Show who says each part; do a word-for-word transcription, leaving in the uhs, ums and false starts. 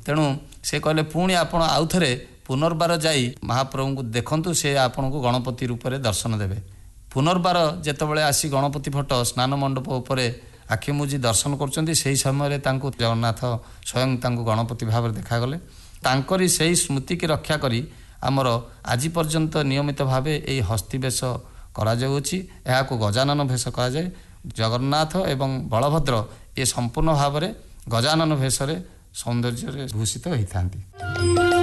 Speaker 1: ତେଣୁ ସେ କହିଲେ ପୁଣି ଆପଣ ଆଉ ଥରେ ପୁନର୍ବାର ଯାଇ ମହାପ୍ରଭୁଙ୍କୁ ଦେଖନ୍ତୁ, ସେ ଆପଣଙ୍କୁ ଗଣପତି ରୂପରେ ଦର୍ଶନ ଦେବେ। ପୁନର୍ବାର ଯେତେବେଳେ ଆସି ଗଣପତି ଫଟ ସ୍ନାନ ମଣ୍ଡପ ଉପରେ ଆଖି ମୁଜି ଦର୍ଶନ କରୁଛନ୍ତି, ସେହି ସମୟରେ ତାଙ୍କୁ ଜଗନ୍ନାଥ ସ୍ୱୟଂ ତାଙ୍କୁ ଗଣପତି ଭାବରେ ଦେଖାଗଲେ। ତାଙ୍କରି ସେହି ସ୍ମୃତିକି ରକ୍ଷା କରି ଆମର ଆଜି ପର୍ଯ୍ୟନ୍ତ ନିୟମିତ ଭାବେ ଏହି ହସ୍ତି ବେଶ କରାଯାଉଅଛି। ଏହାକୁ ଗଜାନନ ବେଶ କରାଯାଏ। ଜଗନ୍ନାଥ ଏବଂ ବଳଭଦ୍ର ଏ ସମ୍ପୂର୍ଣ୍ଣ ଭାବରେ ଗଜାନନ ବେଶରେ ସୌନ୍ଦର୍ଯ୍ୟରେ ଭୂଷିତ ହୋଇଥାନ୍ତି।